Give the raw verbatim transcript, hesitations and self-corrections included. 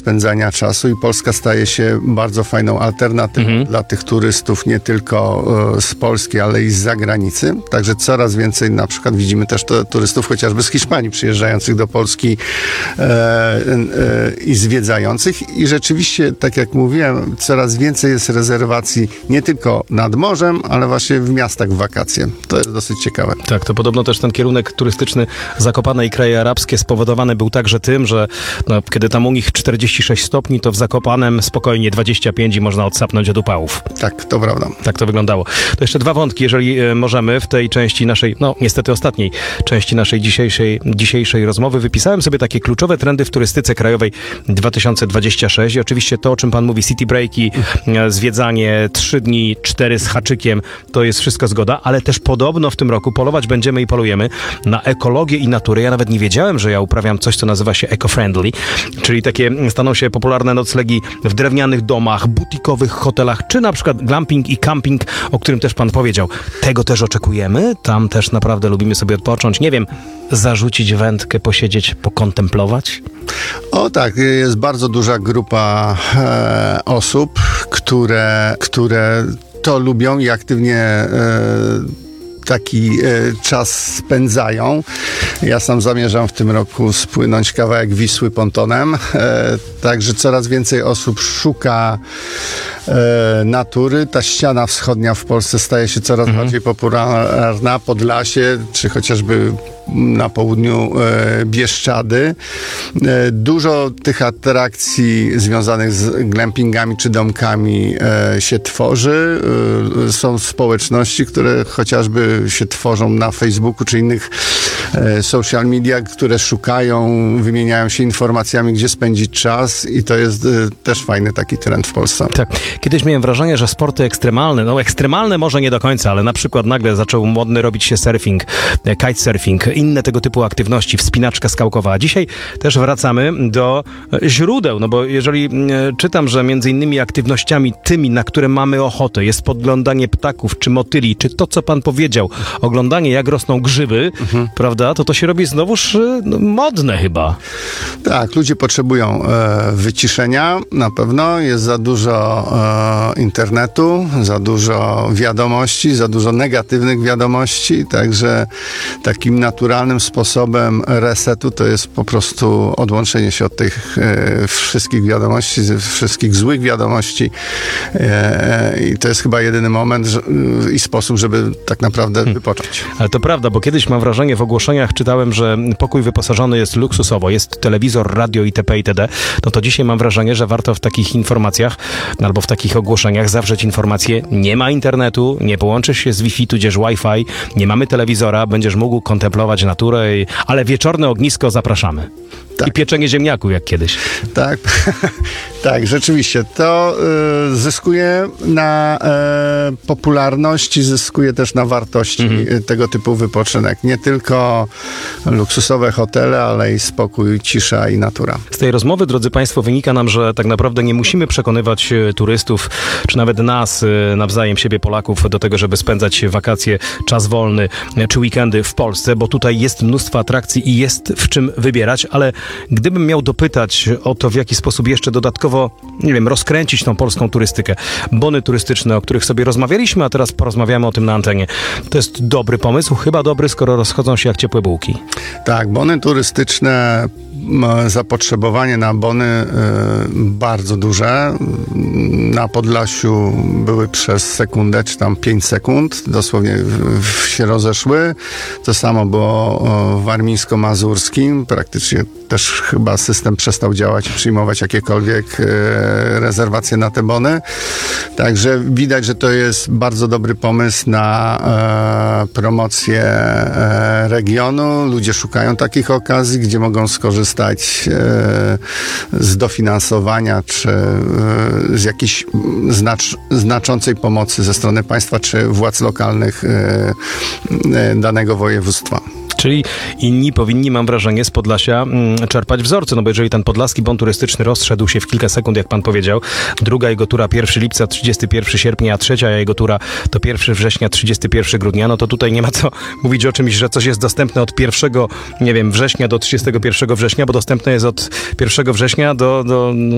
spędzania czasu i Polska staje się bardzo fajną alternatywą mhm. dla tych turystów, nie tylko e, z Polski, ale i z zagranicy. Także coraz więcej na przykład widzimy też to, turystów chociażby z Hiszpanii przyjeżdżających do Polski e, e, i zwiedzających. I rzeczywiście, tak jak mówiłem, coraz więcej jest rezerwacji nie tylko nad morzem, ale właśnie w miastach w wakacje. To jest dosyć ciekawe. Tak, to podobno też ten kierunek turystyczny Zakopane i kraje arabskie spowodowany był także tym, że no, kiedy tam u nich czterdzieści sześć stopni, to w Zakopanem spokojnie dwadzieścia pięć i można odsapnąć od upałów. Tak, to prawda. Tak to wyglądało. To jeszcze dwa wątki, jeżeli e, możemy, w tej części naszej, no niestety ostatniej części naszej dzisiejszej, dzisiejszej rozmowy. Wypisałem sobie takie kluczowe trendy w turystyce krajowej dwa tysiące dwudziestym trzecim i oczywiście to, o czym pan mówi, city breaki, e, zwiedzanie, trzy dni, cztery z haczykiem, to jest wszystko zgoda, ale też podobno w tym roku polować będziemy i polujemy na ekologię i naturę. Ja nawet nie wiedziałem, że ja uprawiam coś, co nazywa się eco-friendly, czyli takie staną się popularne noclegi w drewnianych domach, butikowych hotelach, czy na przykład glamping i camping, o którym też pan powiedział. Tego też oczekujemy, tam też naprawdę lubimy sobie odpocząć, nie wiem, zarzucić wędkę, posiedzieć, pokontemplować? O tak, jest bardzo duża grupa e, osób, które, które to lubią i aktywnie e, taki e, czas spędzają. Ja sam zamierzam w tym roku spłynąć kawałek Wisły pontonem, e, także coraz więcej osób szuka e, natury. Ta ściana wschodnia w Polsce staje się coraz mhm. bardziej popularna. Podlasie, czy chociażby na południu e, Bieszczady. E, dużo tych atrakcji związanych z glampingami czy domkami e, się tworzy. E, są społeczności, które chociażby się tworzą na Facebooku czy innych e, social media, które szukają, wymieniają się informacjami, gdzie spędzić czas i to jest e, też fajny taki trend w Polsce. Tak. Kiedyś miałem wrażenie, że sporty ekstremalne, no ekstremalne może nie do końca, ale na przykład nagle zaczął modny robić się surfing, kitesurfing, inne tego typu aktywności, wspinaczka skałkowa. A dzisiaj też wracamy do źródeł, no bo jeżeli e, czytam, że między innymi aktywnościami tymi, na które mamy ochotę, jest podglądanie ptaków, czy motyli, czy to, co pan powiedział, oglądanie, jak rosną grzyby, mhm. prawda, to to się robi znowuż no, modne chyba. Tak, ludzie potrzebują e, wyciszenia, na pewno. Jest za dużo e, internetu, za dużo wiadomości, za dużo negatywnych wiadomości, także takim naturalnym sposobem resetu to jest po prostu odłączenie się od tych e, wszystkich wiadomości, wszystkich złych wiadomości e, i to jest chyba jedyny moment że, i sposób, żeby tak naprawdę hmm. wypocząć. Ale to prawda, bo kiedyś mam wrażenie, w ogłoszeniach czytałem, że pokój wyposażony jest luksusowo, jest telewizor, radio itp. itd. No to dzisiaj mam wrażenie, że warto w takich informacjach albo w takich ogłoszeniach zawrzeć informację, nie ma internetu, nie połączysz się z Wi-Fi tudzież Wi-Fi, nie mamy telewizora, będziesz mógł kontemplować naturę, ale wieczorne ognisko zapraszamy. Tak. I pieczenie ziemniaków, jak kiedyś. Tak, tak, rzeczywiście. To y, zyskuje na y, popularności, zyskuje też na wartości mhm. tego typu wypoczynek. Nie tylko luksusowe hotele, ale i spokój, cisza i natura. Z tej rozmowy, drodzy państwo, wynika nam, że tak naprawdę nie musimy przekonywać turystów, czy nawet nas, nawzajem siebie Polaków, do tego, żeby spędzać wakacje, czas wolny, czy weekendy w Polsce, bo tutaj jest mnóstwo atrakcji i jest w czym wybierać, ale gdybym miał dopytać o to, w jaki sposób jeszcze dodatkowo, nie wiem, rozkręcić tą polską turystykę, bony turystyczne, o których sobie rozmawialiśmy, a teraz porozmawiamy o tym na antenie. To jest dobry pomysł, chyba dobry, skoro rozchodzą się jak ciepłe bułki. Tak, bony turystyczne, zapotrzebowanie na bony y, bardzo duże. Na Podlasiu były przez sekundę, czy tam pięć sekund, dosłownie w, w się rozeszły. To samo było w warmińsko-mazurskim, praktycznie też chyba system przestał działać i przyjmować jakiekolwiek y, rezerwacje na te bony. Także widać, że to jest bardzo dobry pomysł na e, promocję e, regionu. Ludzie szukają takich okazji, gdzie mogą skorzystać e, z dofinansowania, czy e, z jakiejś znacz, znaczącej pomocy ze strony państwa, czy władz lokalnych e, e, danego województwa. Czyli inni powinni, mam wrażenie, z Podlasia mm, czerpać wzorce, no bo jeżeli ten podlaski bon turystyczny rozszedł się w kilka sekund, jak pan powiedział, druga jego tura pierwszego lipca, trzydziestego pierwszego sierpnia, a trzecia jego tura to pierwszego września, trzydziestego pierwszego grudnia, no to tutaj nie ma co mówić o czymś, że coś jest dostępne od pierwszego, nie wiem, września do trzydziestego pierwszego września, bo dostępne jest od pierwszego września do, do